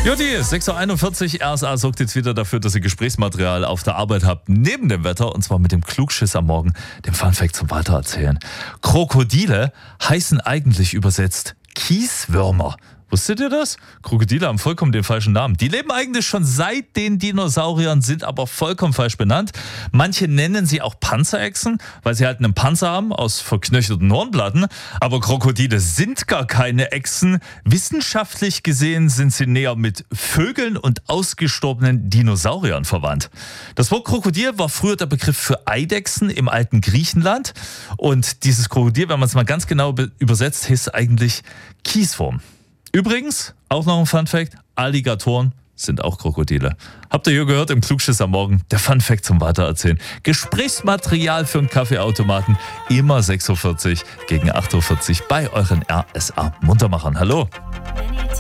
Jutti, 6.41 Uhr, RSA sorgt jetzt wieder dafür, dass ihr Gesprächsmaterial auf der Arbeit habt, neben dem Wetter, und zwar mit dem Klugschiss am Morgen, dem Funfact zum Weitererzählen. Krokodile heißen eigentlich übersetzt Kieswürmer. Wusstet ihr das? Krokodile haben vollkommen den falschen Namen. Die leben eigentlich schon seit den Dinosauriern, sind aber vollkommen falsch benannt. Manche nennen sie auch Panzerechsen, weil sie halt einen Panzer haben aus verknöcherten Hornplatten. Aber Krokodile sind gar keine Echsen. Wissenschaftlich gesehen sind sie näher mit Vögeln und ausgestorbenen Dinosauriern verwandt. Das Wort Krokodil war früher der Begriff für Eidechsen im alten Griechenland. Und dieses Krokodil, wenn man es mal ganz genau übersetzt, hieß eigentlich Kieswurm. Übrigens, auch noch ein Funfact, Alligatoren sind auch Krokodile. Habt ihr hier gehört im Klugschiss am Morgen? Der Funfact zum Weitererzählen. Gesprächsmaterial für einen Kaffeeautomaten. Immer 6.40 Uhr gegen 8.40 Uhr bei euren RSA Muntermachern. Hallo.